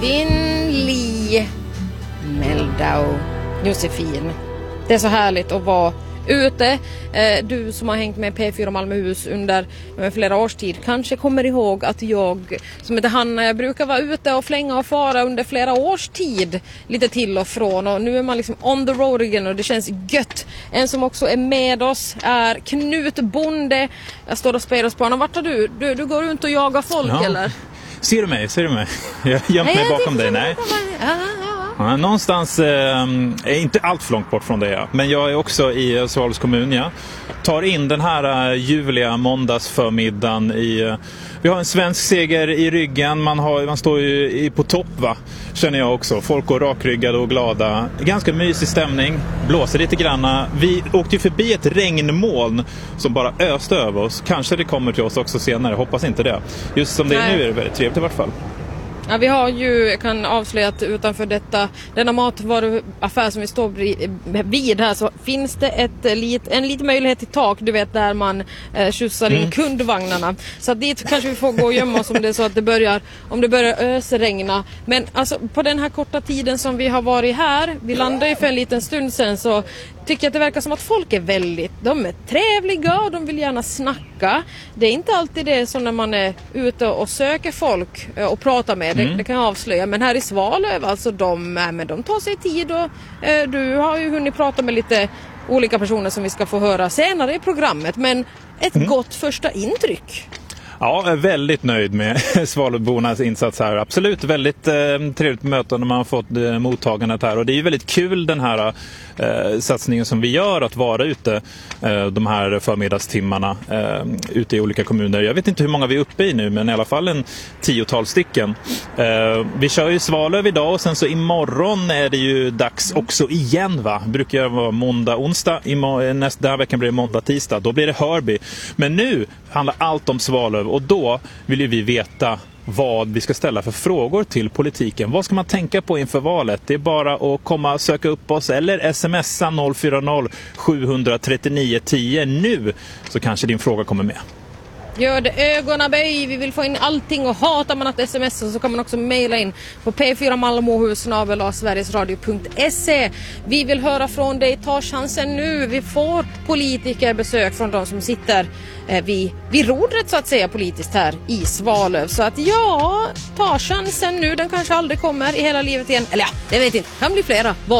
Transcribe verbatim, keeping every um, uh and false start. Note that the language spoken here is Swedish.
Albin Lee Meldau Josefin. Det är så härligt att vara ute. Du som har hängt med P fyra Malmöhus under flera års tid kanske kommer ihåg att jag som heter Hanna brukar vara ute och flänga och fara under flera års tid lite till och från, och nu är man liksom on the road igen och det känns gött. En som också är med oss är Knut Bonde. Jag står och spelar på honom. Vart är du? du? Du går runt och jagar folk, ja. Eller? Ser du mig? Ser du mig? Jag gömmer mig bakom dig, nej. Ja, någonstans eh, är inte allt för långt bort från det, ja. Men jag är också i Svalövs kommun, ja. Tar in den här uh, ljuvliga måndagsförmiddagen i... Uh, vi har en svensk seger i ryggen. Man, har, man står ju i, på topp, va? Känner jag också. Folk går rakryggade och glada. Ganska mysig stämning. Blåser lite granna. Vi åkte ju förbi ett regnmoln som bara öste över oss. Kanske det kommer till oss också senare. Hoppas inte det. Just som det är nu är det väldigt trevligt i vart fall. Ja, vi har ju, jag kan avslöja att utanför detta, denna matvaruaffär som vi står vid här, så finns det ett, en liten möjlighet till tak, du vet, där man eh, skjutsar in mm. kundvagnarna. Så att dit kanske vi får gå och gömma oss om det är så att det börjar, om det börjar ösregna. Men alltså på den här korta tiden som vi har varit här, vi landade ju för en liten stund sedan, så tycker jag att det verkar som att folk är väldigt, de är trevliga och de vill gärna snacka. Det är inte alltid det som när man är ute och söker folk och pratar med, mm. det, det kan jag avslöja. Men här i Svalöv, alltså de, men de tar sig tid och eh, du har ju hunnit prata med lite olika personer som vi ska få höra senare i programmet. Men ett mm. gott första intryck. Ja, jag är väldigt nöjd med Svalövbornas insats här. Absolut, väldigt eh, trevligt möte när man har fått eh, mottagandet här. Och det är ju väldigt kul den här eh, satsningen som vi gör, att vara ute eh, de här förmiddagstimmarna eh, ute i olika kommuner. Jag vet inte hur många vi är uppe i nu, men i alla fall en tiotal stycken. Eh, vi kör ju Svalöv idag och sen så imorgon är det ju dags också igen, va? Brukar vara måndag, onsdag. Imorgon, nästa den här veckan blir det måndag, tisdag. Då blir det Hörby. Men nu handlar allt om Svalöv. Och då vill ju vi veta vad vi ska ställa för frågor till politiken. Vad ska man tänka på inför valet? Det är bara att komma och söka upp oss eller smsa noll fyra noll sju tre nio ett noll nu, så kanske din fråga kommer med. Gör det, ögonen böj, vi vill få in allting, och hatar man att smsa så kan man också mejla in på p fyra malmohus snabel-a sverigesradio punkt se. Vi vill höra från dig, ta chansen nu. Vi får politikerbesök från de som sitter eh, vid, vid rodret så att säga politiskt här i Svalöv. Så att ja, ta chansen nu, den kanske aldrig kommer i hela livet igen. Eller ja, det vet inte, kan bli flera val.